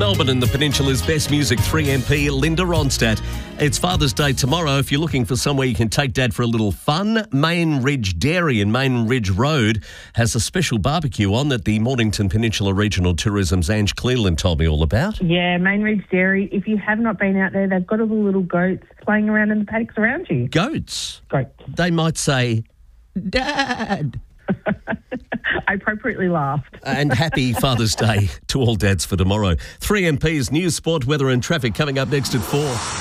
Melbourne and the Peninsula's best music, 3MP, Linda Ronstadt. It's Father's Day tomorrow. If you're looking for somewhere you can take Dad for a little fun, Main Ridge Dairy in Main Ridge Road has a special barbecue on that the Mornington Peninsula Regional Tourism's Ange Cleland told me all about. Yeah, Main Ridge Dairy. If you have not been out there, they've got all the little goats playing around in the paddocks around you. Goats? Goats. They might say, Dad. I appropriately laughed. And happy Father's Day to all dads for tomorrow. 3MP's news, sport, weather and traffic coming up next at 4.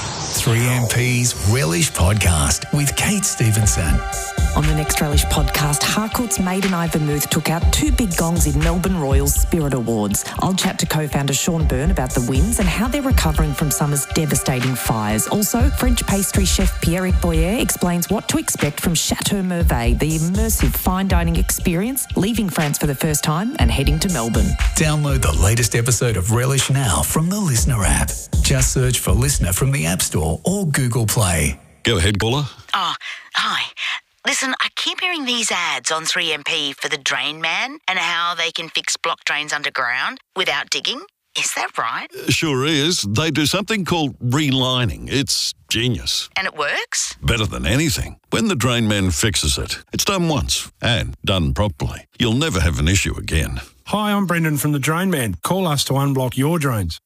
3MP's Relish Podcast with Kate Stevenson. On the next Relish Podcast, Harcourt's Maiden Eye Vermouth took out 2 big gongs in Melbourne Royals Spirit Awards. I'll chat to co-founder Sean Byrne about the wins and how they're recovering from summer's devastating fires. Also, French pastry chef Pierrick Boyer explains what to expect from Chateau Merveille, the immersive fine dining experience, leaving France for the first time and heading to Melbourne. Download the latest episode of Relish now from the Listener app. Just search for Listener from the App Store or Google Play. Go ahead, caller. Oh, hi. Listen, I keep hearing these ads on 3MP for the Drain Man and how they can fix blocked drains underground without digging. Is that right? Sure is. They do something called relining. It's genius. And it works? Better than anything. When the Drain Man fixes it, it's done once and done properly. You'll never have an issue again. Hi, I'm Brendan from the Drain Man. Call us to unblock your drains.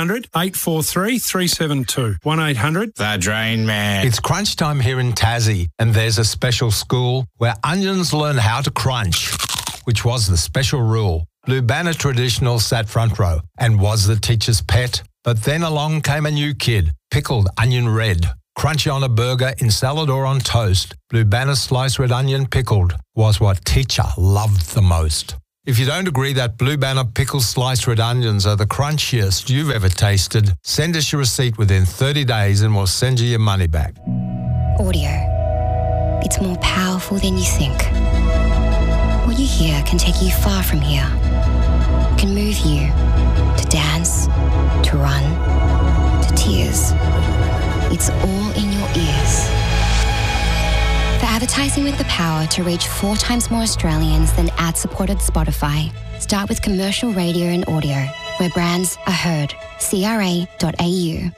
1-800-843-372. 1-800... The Drain Man. It's crunch time here in Tassie, and there's a special school where onions learn how to crunch, which was the special rule. Blue Banner Traditional sat front row and was the teacher's pet. But then along came a new kid, pickled onion red. Crunchy on a burger, in salad or on toast, Blue Banner sliced red onion pickled was what teacher loved the most. If you don't agree that Blue Banner pickled sliced red onions are the crunchiest you've ever tasted, send us your receipt within 30 days and we'll send you your money back. Audio. It's more powerful than you think. What you hear can take you far from here. It can move you to dance, to run, to tears. It's all in your ears. For advertising with the power to reach 4 times more Australians than ad-supported Spotify, start with commercial radio and audio, where brands are heard. CRA.au.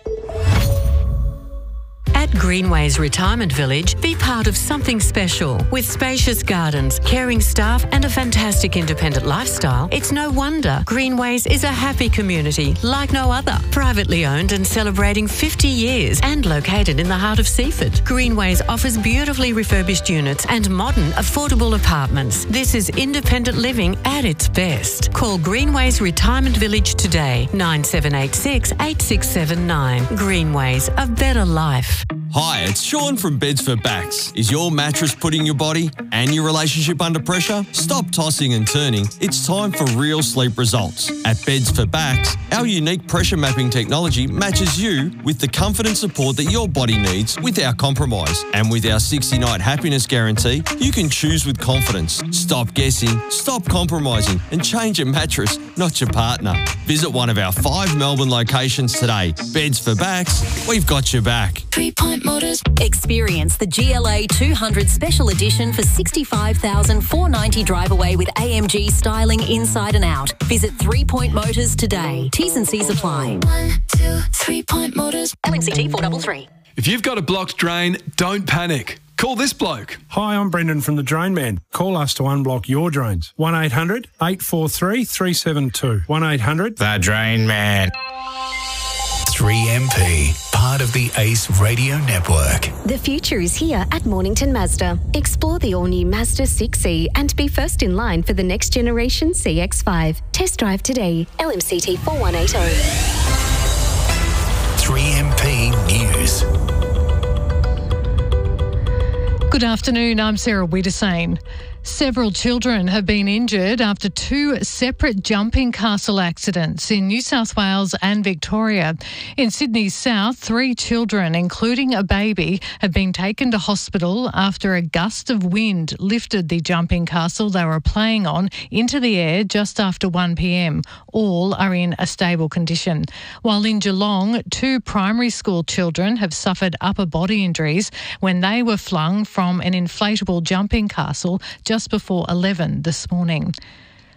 At Greenways Retirement Village, be part of something special. With spacious gardens, caring staff and a fantastic independent lifestyle, it's no wonder Greenways is a happy community like no other. Privately owned and celebrating 50 years and located in the heart of Seaford. Greenways offers beautifully refurbished units and modern, affordable apartments. This is independent living at its best. Call Greenways Retirement Village today, 9786 8679. Greenways, a better life. Hi, it's Sean from Beds for Backs. Is your mattress putting your body and your relationship under pressure? Stop tossing and turning. It's time for real sleep results. At Beds for Backs, our unique pressure mapping technology matches you with the comfort and support that your body needs without compromise. And with our 60-night happiness guarantee, you can choose with confidence. Stop guessing, stop compromising, and change your mattress, not your partner. Visit one of our 5 Melbourne locations today. Beds for Backs, we've got your back. 3 Point Motors. Experience the GLA 200 Special Edition for $65,490 drive away with AMG styling inside and out. Visit 3 Point Motors today. T's and C's apply. 1, 2, 3 Point Motors. LMCT 433. If you've got a blocked drain, don't panic. Call this bloke. Hi, I'm Brendan from the Drain Man. Call us to unblock your drains. 1-800-843-372. 1-800... The Drain Man. 3MP, part of the Ace Radio Network. The future is here at Mornington Mazda. Explore the all-new Mazda 6e and be first in line for the next generation CX-5. Test drive today. LMCT 4180. 3MP News. Good afternoon, I'm Sarah Wiedersane. Several children have been injured after 2 separate jumping castle accidents in New South Wales and Victoria. In Sydney's south, 3 children, including a baby, have been taken to hospital after a gust of wind lifted the jumping castle they were playing on into the air just after 1 p.m. All are in a stable condition. While in Geelong, 2 primary school children have suffered upper body injuries when they were flung from an inflatable jumping castle just before 11 this morning.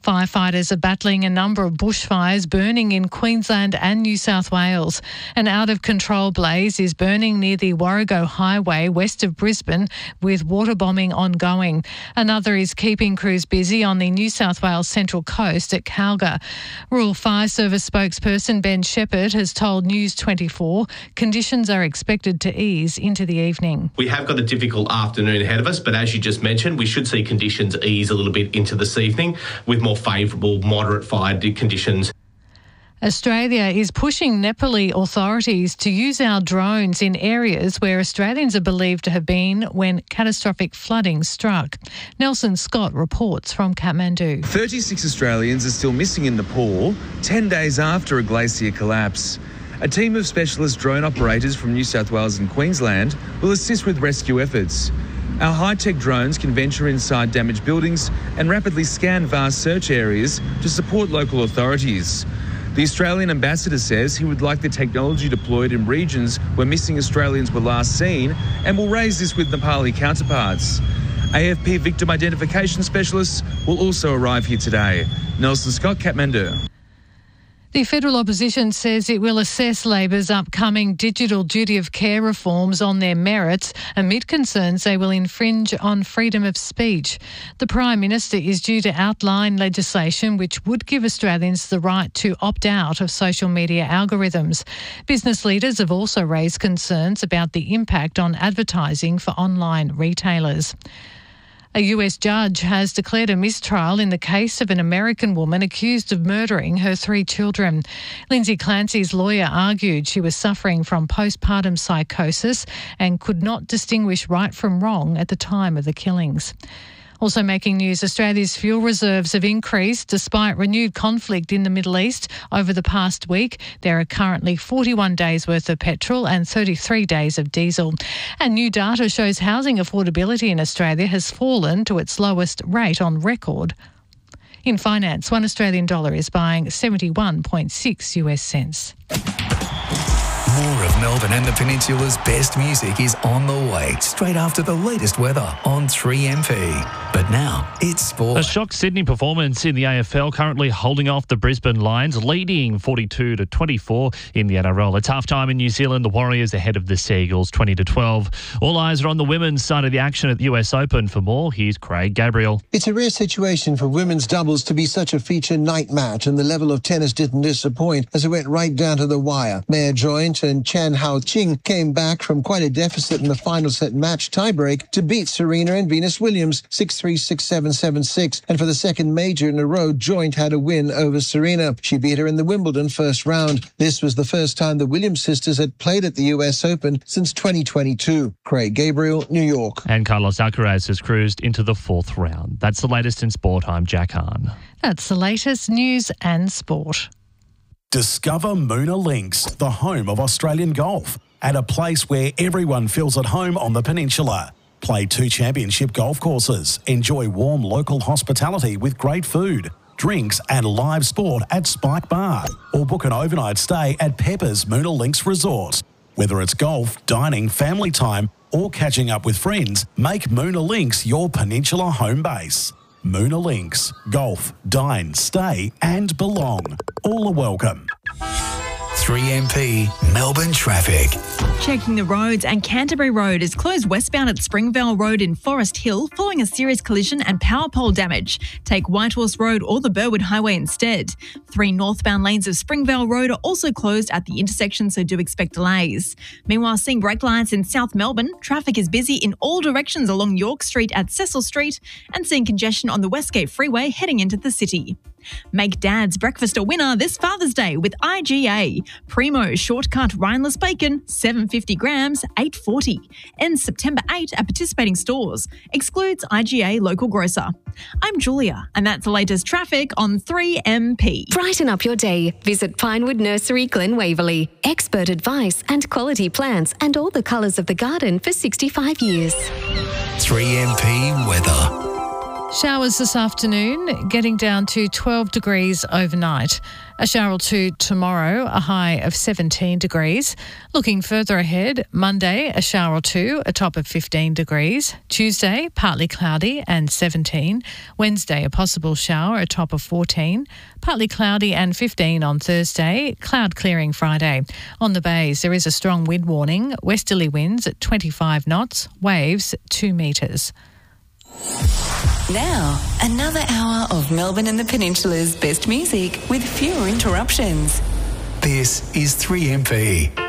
Firefighters are battling a number of bushfires burning in Queensland and New South Wales. An out-of-control blaze is burning near the Warrego Highway west of Brisbane, with water bombing ongoing. Another is keeping crews busy on the New South Wales Central Coast at Calga. Rural Fire Service spokesperson Ben Shepherd has told News 24 conditions are expected to ease into the evening. We have got a difficult afternoon ahead of us, but as you just mentioned, we should see conditions ease a little bit into this evening with more favourable, moderate fire conditions. Australia is pushing Nepali authorities to use our drones in areas where Australians are believed to have been when catastrophic flooding struck. Nelson Scott reports from Kathmandu. 36 Australians are still missing in Nepal 10 days after a glacier collapse. A team of specialist drone operators from New South Wales and Queensland will assist with rescue efforts. Our high-tech drones can venture inside damaged buildings and rapidly scan vast search areas to support local authorities. The Australian ambassador says he would like the technology deployed in regions where missing Australians were last seen and will raise this with Nepali counterparts. AFP victim identification specialists will also arrive here today. Nelson Scott, Kathmandu. The federal opposition says it will assess Labor's upcoming digital duty of care reforms on their merits amid concerns they will infringe on freedom of speech. The Prime Minister is due to outline legislation which would give Australians the right to opt out of social media algorithms. Business leaders have also raised concerns about the impact on advertising for online retailers. A US judge has declared a mistrial in the case of an American woman accused of murdering her 3 children. Lindsay Clancy's lawyer argued she was suffering from postpartum psychosis and could not distinguish right from wrong at the time of the killings. Also making news, Australia's fuel reserves have increased despite renewed conflict in the Middle East over the past week. There are currently 41 days worth of petrol and 33 days of diesel. And new data shows housing affordability in Australia has fallen to its lowest rate on record. In finance, $1 Australian dollar is buying 71.6 US cents. More of Melbourne and the Peninsula's best music is on the way, straight after the latest weather on 3MP. But now, it's sport. A shock Sydney performance in the AFL, currently holding off the Brisbane Lions, leading 42-24 in the NRL. It's half-time in New Zealand. The Warriors ahead of the Seagulls, 20-12. All eyes are on the women's side of the action at the US Open. For more, here's Craig Gabriel. It's a rare situation for women's doubles to be such a feature night match, and the level of tennis didn't disappoint as it went right down to the wire. Maya Joint and Chan Hao Qing came back from quite a deficit in the final set match tiebreak to beat Serena and Venus Williams 6-3, 6-7, 7-6. And for the second major in a row, Joint had a win over Serena. She beat her in the Wimbledon first round. This was the first time the Williams sisters had played at the US Open since 2022. Craig Gabriel, New York. And Carlos Alcaraz has cruised into the 4th round. That's the latest in sport. I'm Jack Hahn. That's the latest news and sport. Discover Moona Links, the home of Australian golf, at a place where everyone feels at home on the peninsula. Play 2 championship golf courses, enjoy warm local hospitality with great food, drinks and live sport at Spike Bar, or book an overnight stay at Pepper's Moona Links Resort. Whether it's golf, dining, family time or catching up with friends, make Moona Links your peninsula home base. Moona Links. Golf, dine, stay and belong. All are welcome. 3MP Melbourne traffic. Checking the roads, and Canterbury Road is closed westbound at Springvale Road in Forest Hill following a serious collision and power pole damage. Take Whitehorse Road or the Burwood Highway instead. 3 northbound lanes of Springvale Road are also closed at the intersection, so do expect delays. Meanwhile, seeing brake lights in South Melbourne, traffic is busy in all directions along York Street at Cecil Street and seeing congestion on the Westgate Freeway heading into the city. Make Dad's breakfast a winner this Father's Day with IGA. Primo shortcut rineless bacon, 750 grams, $8.40. Ends September 8 at participating stores. Excludes IGA local grocer. I'm Julia, and that's the latest traffic on 3MP. Brighten up your day. Visit Pinewood Nursery, Glen Waverley. Expert advice and quality plants and all the colours of the garden for 65 years. 3MP weather. Showers this afternoon, getting down to 12 degrees overnight. A shower or two tomorrow, a high of 17 degrees. Looking further ahead, Monday, a shower or two, a top of 15 degrees. Tuesday, partly cloudy and 17. Wednesday, a possible shower, a top of 14. Partly cloudy and 15 on Thursday. Cloud clearing Friday. On the bays, there is a strong wind warning. Westerly winds at 25 knots. Waves 2 metres. Now, another hour of Melbourne and the Peninsula's best music with fewer interruptions. This is 3MP.